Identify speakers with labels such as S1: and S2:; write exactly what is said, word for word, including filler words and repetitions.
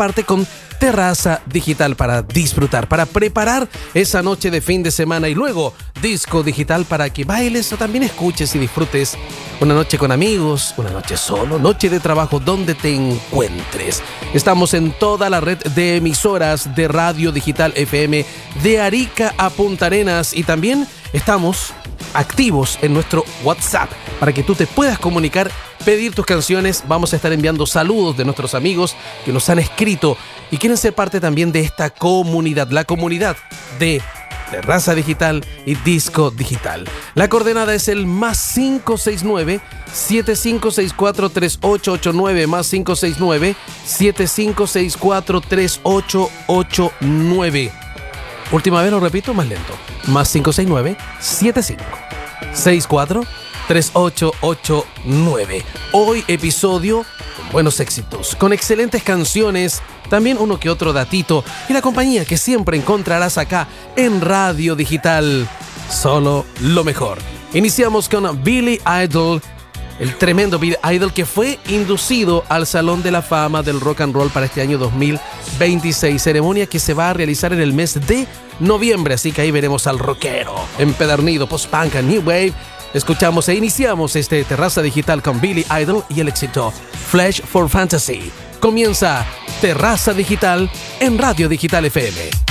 S1: parte con Terraza Digital para disfrutar, para preparar esa noche de fin de semana y luego disco digital para que bailes o también escuches y disfrutes una noche con amigos, una noche solo, noche de trabajo donde te encuentres. Estamos en toda la red de emisoras de Radio Digital F M de Arica a Punta Arenas y también estamos activos en nuestro WhatsApp para que tú te puedas comunicar, pedir tus canciones. Vamos a estar enviando saludos de nuestros amigos que nos han escrito y quieren ser parte también de esta comunidad, la comunidad de Terraza Digital y Disco Digital. La coordenada es el más cinco seis nueve, siete cinco seis cuatro, tres ocho ocho nueve, más cinco seis nueve, siete cinco seis cuatro, tres ocho ocho nueve. Última vez lo repito, más lento. Más cinco seis nueve, siete cinco seis cuatro, tres ocho ocho nueve. Hoy episodio con buenos éxitos, con excelentes canciones, también uno que otro datito y la compañía que siempre encontrarás acá en Radio Digital. Solo lo mejor. Iniciamos con Billy Idol, el tremendo Billy Idol que fue inducido al Salón de la Fama del Rock and Roll para este año dos mil veintiséis, ceremonia que se va a realizar en el mes de noviembre, así que ahí veremos al rockero empedernido, post-punk, new wave. Escuchamos e iniciamos este Terraza Digital con Billy Idol y el éxito Flash for Fantasy. Comienza Terraza Digital en Radio Digital F M.